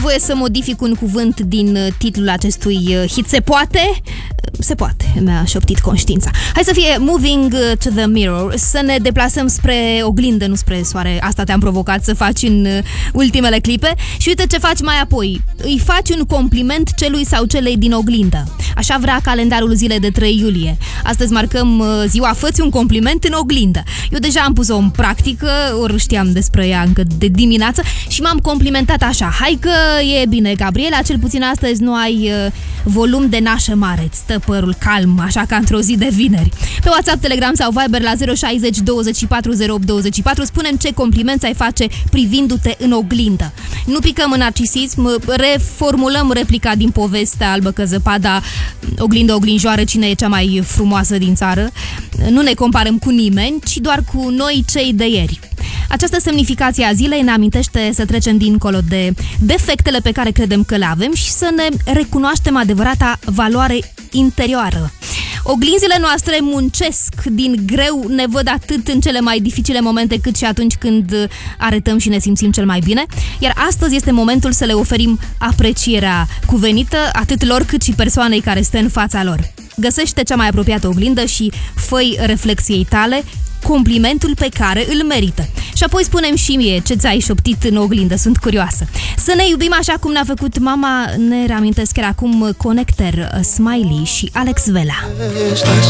voie să modific un cuvânt din titlul acestui hit. Se poate? Se poate, mi-a șoptit conștiința. Hai să fie Moving to the Mirror. Să ne deplasăm spre oglindă, nu spre soare. Asta te-am provocat să faci în ultimele clipe. Și uite ce faci mai apoi. Îi faci un compliment celui sau celei din oglindă. Așa vrea calendarul zilei de 3 iulie. Astăzi marcăm ziua Fă-ți un compliment în oglindă. Eu deja am pus-o în practică, ori știam despre ea încă de dimineață și m-am complimentat așa. Hai că e bine, Gabriela, cel puțin astăzi nu ai volum de nașă mare. Îți stă părul calm, așa ca într-o zi de vineri. Pe WhatsApp, Telegram sau Viber la 060 24 08 24 spune-mi ce compliment ai face privindu-te în oglindă. Nu picăm în narcisism, reformulăm replica din povestea Albă că zăpada, oglindă, oglinjoară, cine e cea mai frumoasă din țară. Nu ne comparăm cu nimeni, ci doar cu noi cei de ieri. Această semnificație a zilei ne amintește să trecem dincolo de defectele pe care credem că le avem și să ne recunoaștem adevărata valoare interioară. Oglinzile noastre muncesc din greu, ne văd atât în cele mai dificile momente cât și atunci când arătăm și ne simțim cel mai bine, iar astăzi este momentul să le oferim aprecierea cuvenită atât lor cât și persoanei care stă în fața lor. Găsește cea mai apropiată oglindă și fă-i reflexiei tale complimentul pe care îl merită. Și apoi spunem și mie ce ți-ai șoptit în oglindă, sunt curioasă. Să ne iubim așa cum ne-a făcut mama, ne reamintesc chiar acum Connector, Smiley și Alex Vela.